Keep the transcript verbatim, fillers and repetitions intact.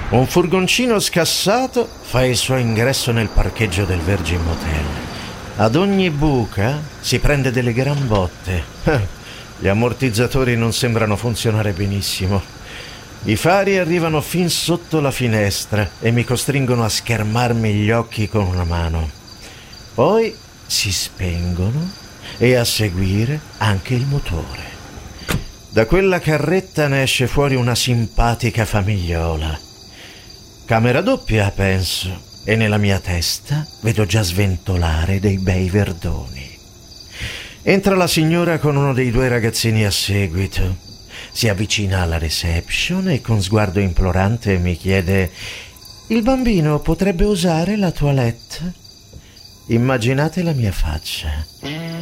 Un furgoncino scassato fa il suo ingresso nel parcheggio del Virgin Motel. Ad ogni buca si prende delle gran botte. Gli ammortizzatori non sembrano funzionare benissimo. I fari arrivano fin sotto la finestra e mi costringono a schermarmi gli occhi con una mano. Poi si spengono e a seguire anche il motore. Da quella carretta ne esce fuori una simpatica famigliola. Camera doppia, penso, e nella mia testa vedo già sventolare dei bei verdoni. Entra la signora con uno dei due ragazzini a seguito. Si avvicina alla reception e con sguardo implorante mi chiede: «Il bambino potrebbe usare la toilette?» Immaginate la mia faccia.